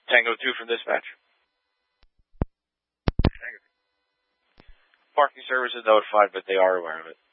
Tango 2 from dispatch. Tango. Parking service is notified, but they are aware of it.